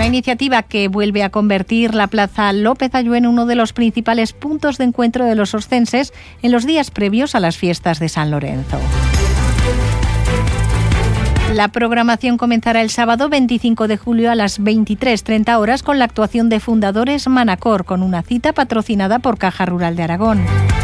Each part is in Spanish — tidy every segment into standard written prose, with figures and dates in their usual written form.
Una iniciativa que vuelve a convertir la Plaza López Aylló en uno de los principales puntos de encuentro de los oscenses en los días previos a las fiestas de San Lorenzo. La programación comenzará el sábado 25 de julio a las 23:30 horas con la actuación de Fundadores Manacor, con una cita patrocinada por Caja Rural de Aragón.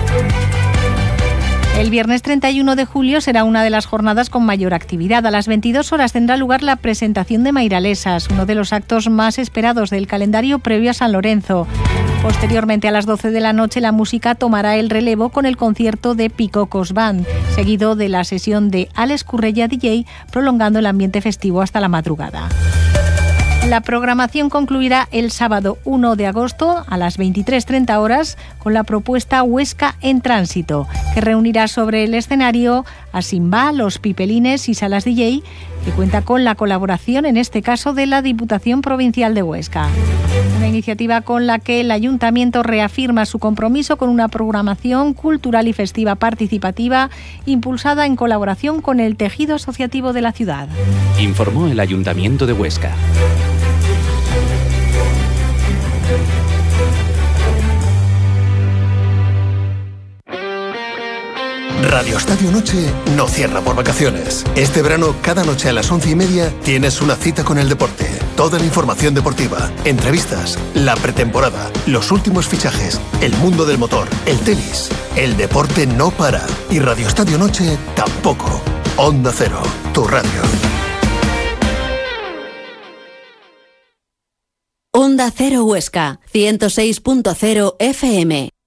El viernes 31 de julio será una de las jornadas con mayor actividad. A las 22 horas tendrá lugar la presentación de Mairalesas, uno de los actos más esperados del calendario previo a San Lorenzo. Posteriormente, a las 12 de la noche, la música tomará el relevo con el concierto de Picocos Band, seguido de la sesión de Alex Currella DJ, prolongando el ambiente festivo hasta la madrugada. La programación concluirá el sábado 1 de agosto a las 23:30 horas con la propuesta Huesca en Tránsito, que reunirá sobre el escenario a Simba, Los Pipelines y Salas DJ, que cuenta con la colaboración, en este caso, de la Diputación Provincial de Huesca. Una iniciativa con la que el Ayuntamiento reafirma su compromiso con una programación cultural y festiva participativa impulsada en colaboración con el tejido asociativo de la ciudad. Informó el Ayuntamiento de Huesca. Radio Estadio Noche no cierra por vacaciones. Este verano, cada noche a las 11:30, tienes una cita con el deporte. Toda la información deportiva, entrevistas, la pretemporada, los últimos fichajes, el mundo del motor, el tenis. El deporte no para. Y Radio Estadio Noche tampoco. Onda Cero, tu radio. Onda Cero Huesca, 106.0 FM.